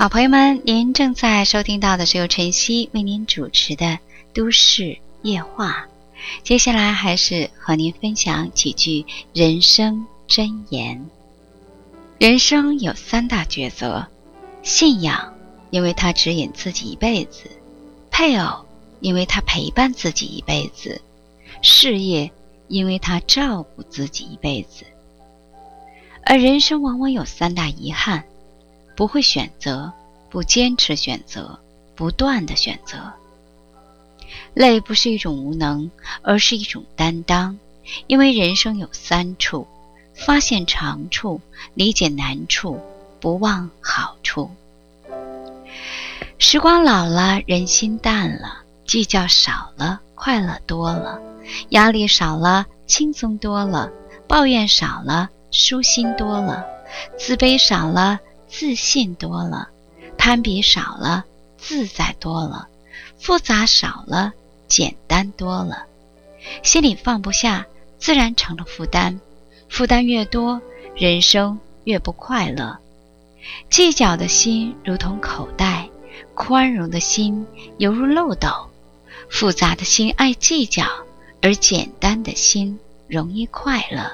好朋友们，您正在收听到的是由晨曦为您主持的都市夜话。接下来还是和您分享几句人生箴言。人生有三大抉择：信仰，因为它指引自己一辈子；配偶，因为他陪伴自己一辈子；事业，因为他照顾自己一辈子。而人生往往有三大遗憾：不会选择，不坚持选择，不断的选择。累不是一种无能，而是一种担当，因为人生有三处：发现长处，理解难处，不忘好处。时光老了，人心淡了，计较少了，快乐多了；压力少了，轻松多了；抱怨少了，舒心多了；自卑少了，自信多了；攀比少了，自在多了；复杂少了，简单多了。心里放不下，自然成了负担，负担越多，人生越不快乐。计较的心如同口袋，宽容的心犹如漏斗。复杂的心爱计较，而简单的心容易快乐。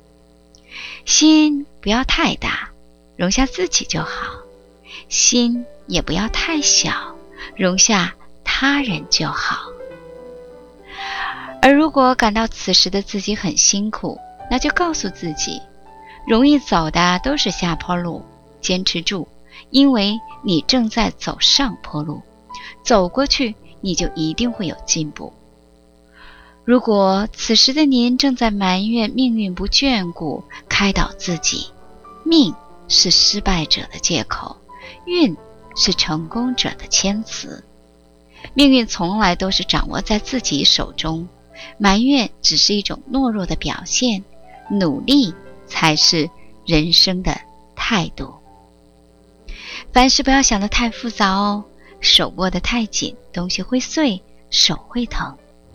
心不要太大，容下自己就好；心也不要太小，容下他人就好。而如果感到此时的自己很辛苦，那就告诉自己，容易走的都是下坡路，坚持住，因为你正在走上坡路，走过去你就一定会有进步。如果此时的您正在埋怨命运不眷顾，开导自己，命是失败者的借口，运是成功者的谦词。命运从来都是掌握在自己手中，埋怨只是一种懦弱的表现，努力才是人生的态度。凡事不要想得太复杂哦，手握得太紧，东西会碎，手会疼。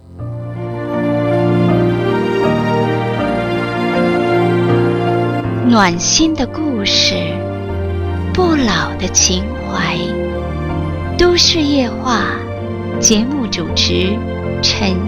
暖心的故事，不老的情怀，都市夜话，节目主持陈